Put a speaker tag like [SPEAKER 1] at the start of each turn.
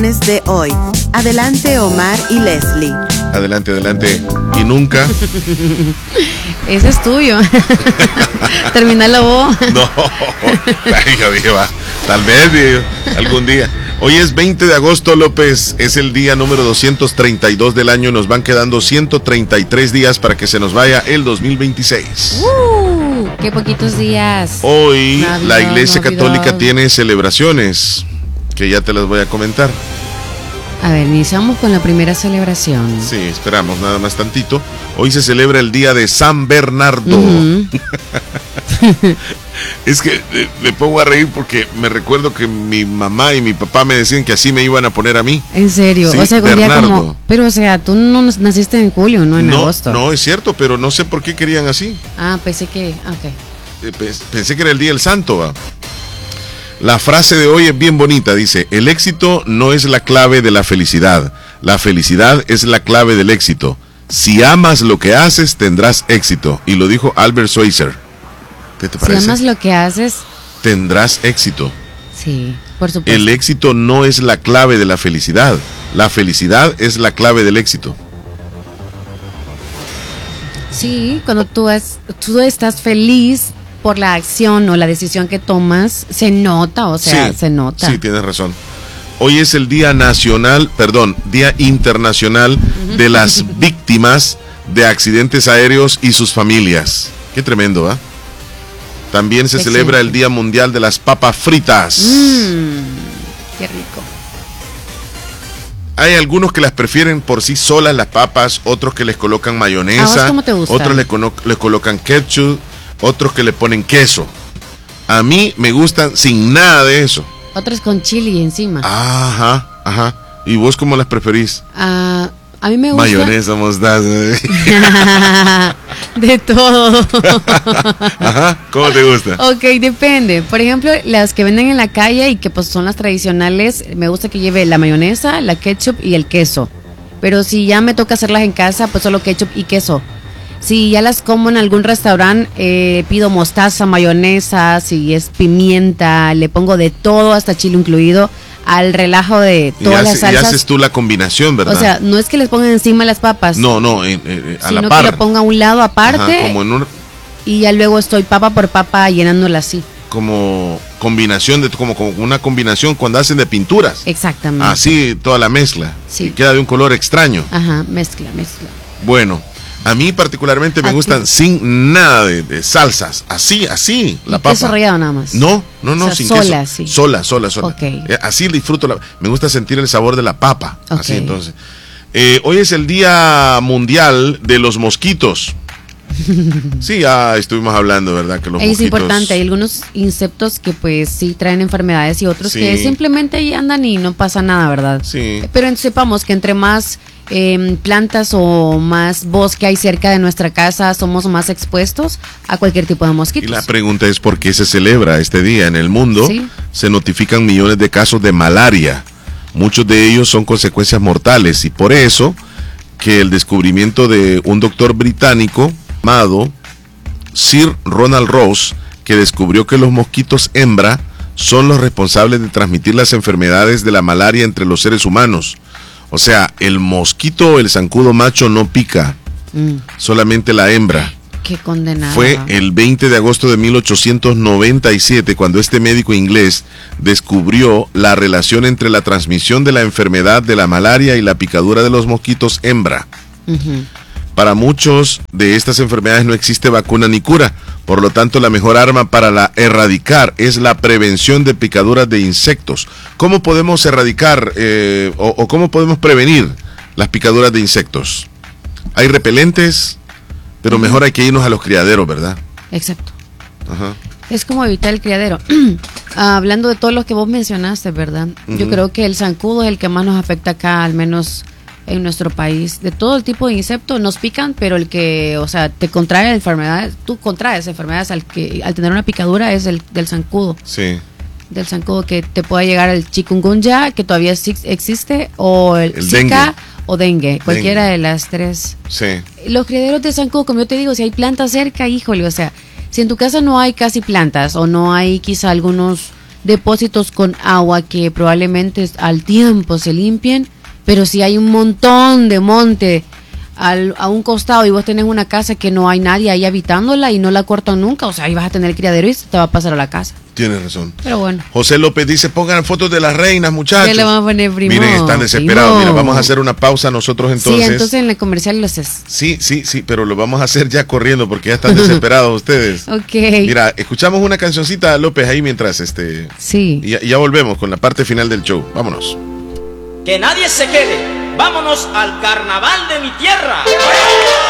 [SPEAKER 1] De hoy. Adelante, Omar y Leslie.
[SPEAKER 2] Adelante, adelante. Y nunca.
[SPEAKER 3] Ese es tuyo. Terminalo vos.
[SPEAKER 2] No, hija viva. Tal vez algún día. Hoy es 20 de agosto, López. Es el día número 232 del año. Nos van quedando 133 días para que se nos vaya el 2026.
[SPEAKER 3] ¡Qué poquitos días!
[SPEAKER 2] Hoy la Iglesia Católica tiene celebraciones que ya te las voy a comentar.
[SPEAKER 3] A ver, iniciamos con la primera celebración.
[SPEAKER 2] Sí, esperamos nada más tantito. Hoy se celebra el día de San Bernardo. Es que me pongo a reír porque me recuerdo que mi mamá y mi papá me decían que así me iban a poner a mí.
[SPEAKER 3] ¿En serio?
[SPEAKER 2] Sí,
[SPEAKER 3] o sea,
[SPEAKER 2] Bernardo.
[SPEAKER 3] Como, pero o sea, tú no naciste en julio, no en agosto.
[SPEAKER 2] No, es cierto, pero no sé por qué querían así.
[SPEAKER 3] Pensé que, ok.
[SPEAKER 2] Pensé que era el día del santo, ¿va? La frase de hoy es bien bonita, dice: el éxito no es la clave de la felicidad es la clave del éxito. Si amas lo que haces, tendrás éxito. Y lo dijo Albert Schweitzer. ¿Qué te parece?
[SPEAKER 3] Si amas lo que haces,
[SPEAKER 2] tendrás éxito.
[SPEAKER 3] Sí, por supuesto.
[SPEAKER 2] El éxito no es la clave de la felicidad es la clave del éxito.
[SPEAKER 3] Sí, cuando tú estás feliz por la acción o la decisión que tomas, se nota, se nota.
[SPEAKER 2] Sí, tienes razón. Hoy es el Día Internacional de las Víctimas de Accidentes Aéreos y sus familias. Qué tremendo, ¿ah? También se celebra el Día Mundial de las Papas Fritas.
[SPEAKER 3] Qué rico.
[SPEAKER 2] Hay algunos que las prefieren por sí solas las papas, otros que les colocan mayonesa,
[SPEAKER 3] ¿cómo te gusta?
[SPEAKER 2] Otros le colocan ketchup, otros que le ponen queso. A mí me gustan sin nada de eso.
[SPEAKER 3] Otros con chili encima.
[SPEAKER 2] Ajá. ¿Y vos cómo las preferís?
[SPEAKER 3] A mí me gusta
[SPEAKER 2] mayonesa, mostaza.
[SPEAKER 3] De todo.
[SPEAKER 2] Ajá, ¿cómo te gusta?
[SPEAKER 3] Ok, depende. Por ejemplo, las que venden en la calle y que pues son las tradicionales, me gusta que lleve la mayonesa, la ketchup y el queso. Pero si ya me toca hacerlas en casa, pues solo ketchup y queso. Si ya las como en algún restaurante, pido mostaza, mayonesa, si es pimienta, le pongo de todo, hasta chile incluido, al relajo de todas las salsas.
[SPEAKER 2] Y haces tú la combinación, ¿verdad?
[SPEAKER 3] O sea, no es que les pongan encima las papas.
[SPEAKER 2] No, a la
[SPEAKER 3] sino
[SPEAKER 2] par.
[SPEAKER 3] que lo ponga a un lado aparte.
[SPEAKER 2] Ajá, como en un...
[SPEAKER 3] Y ya luego estoy papa por papa llenándola así.
[SPEAKER 2] Como combinación, como una combinación cuando hacen de pinturas.
[SPEAKER 3] Exactamente.
[SPEAKER 2] Así toda la mezcla.
[SPEAKER 3] Sí.
[SPEAKER 2] Y queda de un color extraño.
[SPEAKER 3] Ajá, mezcla.
[SPEAKER 2] Bueno, a mí particularmente me gustan sin nada de salsas. Así, la papa.
[SPEAKER 3] ¿Queso rallado nada más?
[SPEAKER 2] No,
[SPEAKER 3] o sea,
[SPEAKER 2] sin
[SPEAKER 3] sola,
[SPEAKER 2] queso.
[SPEAKER 3] sí.
[SPEAKER 2] Sola.
[SPEAKER 3] Okay.
[SPEAKER 2] Así disfruto. Me gusta sentir el sabor de la papa.
[SPEAKER 3] Okay.
[SPEAKER 2] Así entonces. Hoy es el Día Mundial de los Mosquitos. Sí, ya estuvimos hablando, ¿verdad? Que los mosquitos...
[SPEAKER 3] Es importante, hay algunos insectos que pues sí traen enfermedades y otros que simplemente ahí andan y no pasa nada, ¿verdad?
[SPEAKER 2] Sí.
[SPEAKER 3] Pero sepamos que entre más plantas o más bosque hay cerca de nuestra casa, somos más expuestos a cualquier tipo de mosquitos.
[SPEAKER 2] Y la pregunta es ¿por qué se celebra este día? En el mundo se notifican millones de casos de malaria. Muchos de ellos son consecuencias mortales y por eso que el descubrimiento de un doctor británico llamado Sir Ronald Ross, que descubrió que los mosquitos hembra son los responsables de transmitir las enfermedades de la malaria entre los seres humanos. O sea, el mosquito, el zancudo macho no pica, solamente la hembra.
[SPEAKER 3] Qué condenado.
[SPEAKER 2] Fue el 20 de agosto de 1897 cuando este médico inglés descubrió la relación entre la transmisión de la enfermedad de la malaria y la picadura de los mosquitos hembra. Para muchos de estas enfermedades no existe vacuna ni cura, por lo tanto la mejor arma para erradicar es la prevención de picaduras de insectos. ¿Cómo podemos erradicar o cómo podemos prevenir las picaduras de insectos? Hay repelentes, pero mejor hay que irnos a los criaderos, ¿verdad?
[SPEAKER 3] Exacto.
[SPEAKER 2] Ajá.
[SPEAKER 3] Es como evitar el criadero. Hablando de todos los que vos mencionaste, ¿verdad? Yo creo que el zancudo es el que más nos afecta acá, al menos en nuestro país. De todo el tipo de insectos nos pican, pero el que, o sea, te contrae enfermedades, tú contraes enfermedades al tener una picadura es el del zancudo.
[SPEAKER 2] Sí.
[SPEAKER 3] Del zancudo, que te puede llegar el chikungunya, que todavía existe, o el Zika
[SPEAKER 2] dengue.
[SPEAKER 3] O dengue, cualquiera de las tres.
[SPEAKER 2] Sí.
[SPEAKER 3] Los criaderos de zancudo, como yo te digo, si hay plantas cerca, híjole, o sea, si en tu casa no hay casi plantas o no hay quizá algunos depósitos con agua que probablemente al tiempo se limpien, pero si hay un montón de monte a un costado y vos tenés una casa que no hay nadie ahí habitándola y no la cortan nunca, o sea, ahí vas a tener el criadero y se te va a pasar a la casa.
[SPEAKER 2] Tienes razón.
[SPEAKER 3] Pero bueno.
[SPEAKER 2] José López dice, pongan fotos de las reinas, muchachos.
[SPEAKER 3] ¿Qué le vamos a poner, primo?
[SPEAKER 2] Miren, están desesperados. Mira, vamos a hacer una pausa nosotros entonces.
[SPEAKER 3] Sí, entonces en el comercial lo haces.
[SPEAKER 2] Sí, pero lo vamos a hacer ya corriendo porque ya están desesperados ustedes.
[SPEAKER 3] Ok.
[SPEAKER 2] Mira, escuchamos una cancioncita, López, ahí mientras
[SPEAKER 3] Sí.
[SPEAKER 2] Y ya volvemos con la parte final del show. Vámonos.
[SPEAKER 4] Que nadie se quede. Vámonos al carnaval de mi tierra.